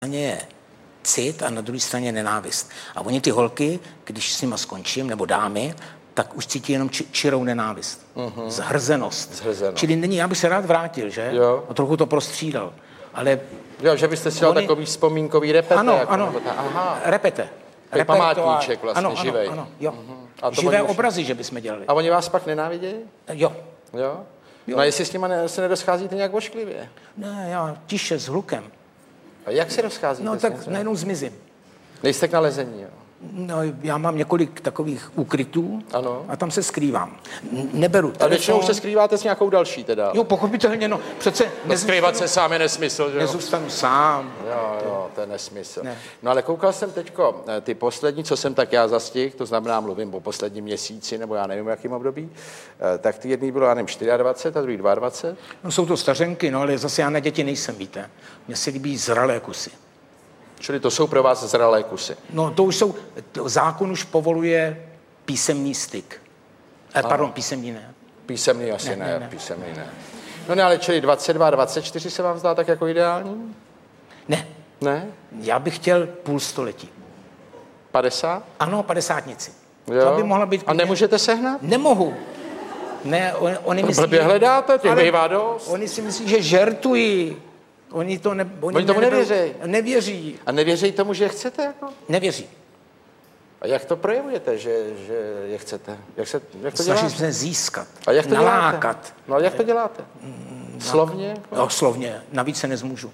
je cit a na druhé straně nenávist. A oni ty holky, když s nima skončím, nebo dámy, tak už cítí jenom čirou nenávist. Zhrzenost. Čili není, já bych se rád vrátil, že? Jo. A trochu to prostřídal. Ale... Jo, že byste si dělal takový vzpomínkový repete. Ano, jako, ano. Aha. Repete. Památníček vlastně, ano, živej. Ano, jo. A to živé obrazy, že bychom dělali. A oni vás pak nenávidějí? Jo. Jo? No a jestli s nima se nedoscházíte nějak ošklivě? Ne, já tiše s hlukem. A jak se rozcházíte? No tak najednou zmizím. Nejste k nalezení, jo? No, já mám několik takových úkrytů a tam se skrývám. Neberu telefon. A většinou se skrýváte s nějakou další teda? Jo, pochopitelně, no. Přece skrývat se sám je nesmysl, že jo? Nezůstanu sám. Jo, to je nesmysl. Ne. No ale koukal jsem teďko, ty poslední, co jsem tak já zastihl, to znamená, mluvím o posledním měsíci, nebo já nevím, jakým období, tak ty jedný bylo, já nevím, 24 a druhý 22. No jsou to stařenky, no ale zase já na děti nejsem, víte. Mně se líbí zralé kusy. Čili to jsou pro vás zralé kusy. No to už jsou, zákon už povoluje písemný styk. Pardon, písemný ne. Písemný asi ne, písemný ne. No ne, ale čili 22, 24 se vám zdá tak jako ideální? Ne. Ne? Já bych chtěl půl století. 50? Ano, 50nici. Jo. To by mohla být... A nemůžete sehnat? Nemohu. Ne, oni myslí... Blbě hledáte, těch bývá dost. Oni si myslí, že žertují. Oni tomu nevěří. Nevěří. A nevěří tomu, že je chcete? Jako? Nevěří. A jak to projevujete, že je chcete? Jak to děláte? Snažím se získat. A jak to nalákat. Děláte? No a jak to děláte? Slovně? No, slovně. Navíc se nezmůžu.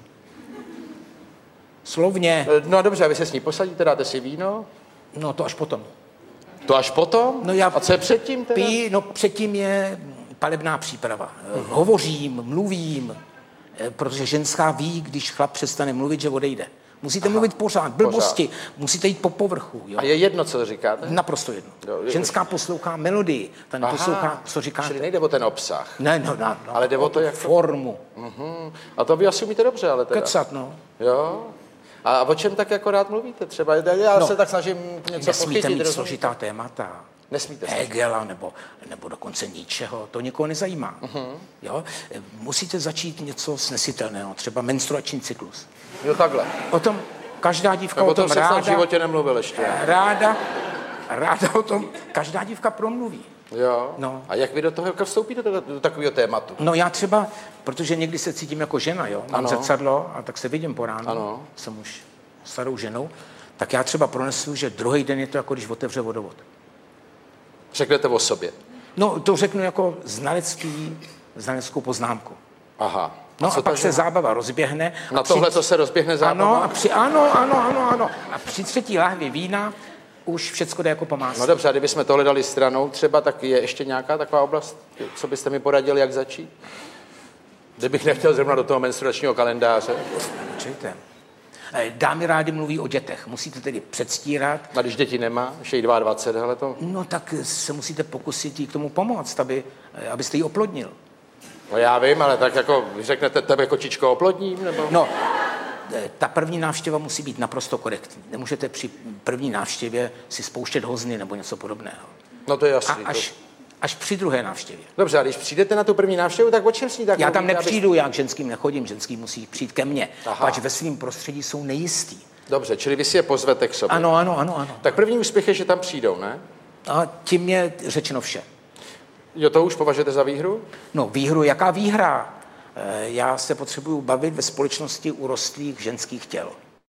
Slovně. No dobře, a vy se s ní posadíte, dáte si víno? No to až potom. To až potom? No já a co je předtím teda? No předtím je palebná příprava. Hovořím, mluvím, protože ženská ví, když chlap přestane mluvit, že odejde. Musíte mluvit pořád, blbosti, musíte jít po povrchu. Jo? A je jedno, co říkáte? Naprosto jedno. Ženská poslouchá melodii, ta neposlouchá, co říkáte. Čili nejde o ten obsah. Ne, ale jde o to, jak formu. A to vy asi umíte dobře, ale teda. Kecat, no. Jo. A o čem tak jako rád mluvíte? Třeba já se tak snažím něco nesmíte mít složitá témata. Nesmíte. Hegela nebo dokonce Nietzscheho, to nikoho nezajímá. Jo? Musíte začít něco snesitelného, třeba menstruační cyklus. Jo, takhle. O tom každá dívka o tom ráda... v životě nemluvil ještě. Ráda o tom každá dívka promluví. Jo. No. A jak vy do toho vstoupíte do takového tématu? No já třeba, protože někdy se cítím jako žena, jo, mám zrcadlo a tak se vidím po ránu, jsem už starou ženou, tak já třeba pronesu, že druhý den je to jako když otevře vodovod. Řeknete o sobě? No to řeknu jako znaleckou poznámku. Aha. No a pak se zábava rozběhne. Na tohle to se rozběhne zábava? Ano. A při třetí lahvi vína už všecko jde jako po másle. No dobře, a kdybychom tohle dali stranou třeba, tak je ještě nějaká taková oblast, co byste mi poradili, jak začít? Kdybych nechtěl zrovna do toho menstruačního kalendáře. Počkejte. Dámy rády mluví o dětech. Musíte tedy předstírat. A když děti nemá, ještě jí 22, hele to. No tak se musíte pokusit jí k tomu pomoct, abyste ji oplodnil. No já vím, ale tak jako vy řeknete, tebe kočičko oplodním, nebo? No, ta první návštěva musí být naprosto korektní. Nemůžete při první návštěvě si spouštět hozny nebo něco podobného. No to je jasný. Až při druhé návštěvě. Dobře, a když přijdete na tu první návštěvu, tak o čem s ní tak já tam nepřijdu, já k ženským nechodím, ženský musí přijít ke mně. Pač ve svém prostředí jsou nejistý. Dobře, čili vy si je pozvete k sobě. Ano. Tak první úspěch je, že tam přijdou, ne? A tím je řečeno vše. Jo, to už považujete za výhru? No, výhru, jaká výhra? Já se potřebuju bavit ve společnosti urostlých ženských těl.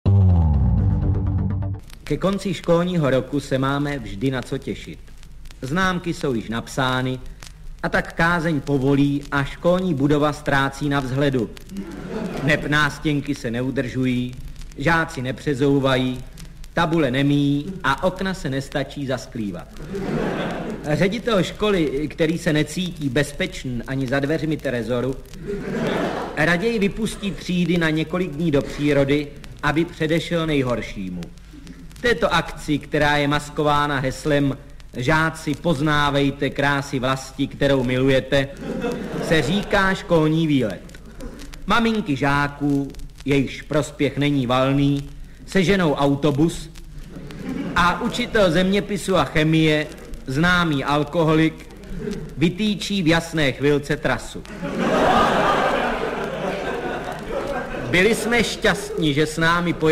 Ke konci školního roku se máme vždy na co těšit. Známky jsou již napsány a tak kázeň povolí a školní budova ztrácí na vzhledu. Neb nástěnky se neudržují, žáci nepřezouvají, tabule nemíjí a okna se nestačí zasklívat. Ředitel školy, který se necítí bezpečný ani za dveřmi trezoru, raději vypustí třídy na několik dní do přírody, aby předešel nejhoršímu. Této akci, která je maskována heslem Žáci, poznávejte krásy vlasti, kterou milujete, se říká školní výlet. Maminky žáků, jejichž prospěch není valný, seženou autobus a učitel zeměpisu a chemie, známý alkoholik, vytýčí v jasné chvilce trasu. Byli jsme šťastní, že s námi